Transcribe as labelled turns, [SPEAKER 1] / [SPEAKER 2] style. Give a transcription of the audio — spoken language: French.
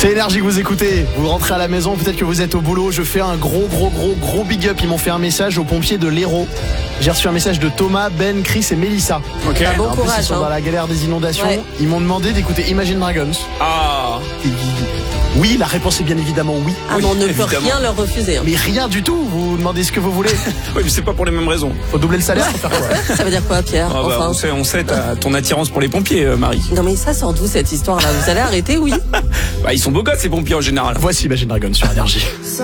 [SPEAKER 1] C'est Énergie que vous écoutez. Vous rentrez à la maison, peut-être que vous êtes au boulot. Je fais un gros big up. Ils m'ont fait un message aux pompiers de l'Hérault. J'ai reçu un message de Thomas, Ben, Chris et Mélissa.
[SPEAKER 2] Ok.
[SPEAKER 3] Bon
[SPEAKER 1] En plus,
[SPEAKER 3] courage.
[SPEAKER 1] ils sont dans la galère des inondations.
[SPEAKER 3] Ouais.
[SPEAKER 1] Ils m'ont demandé d'écouter Imagine Dragons.
[SPEAKER 2] Ah.
[SPEAKER 1] Oui, la réponse est bien évidemment oui.
[SPEAKER 3] Ah, mais on ne peut
[SPEAKER 2] évidemment.
[SPEAKER 3] rien leur refuser. hein.
[SPEAKER 1] Mais rien du tout. Vous demandez ce que vous voulez.
[SPEAKER 2] Oui, mais c'est pas pour les mêmes raisons.
[SPEAKER 1] Faut doubler le salaire pour faire quoi?
[SPEAKER 3] Ça veut dire quoi, Pierre?
[SPEAKER 2] Ah bah,
[SPEAKER 3] Enfin.
[SPEAKER 2] on sait ton attirance pour les pompiers, Marie.
[SPEAKER 3] Non, mais ça sort d'où cette histoire-là? Vous allez arrêter, oui?
[SPEAKER 2] Bah, ils sont beaux gosses, ces pompiers en général.
[SPEAKER 1] Voici Imagine Dragons sur Énergie.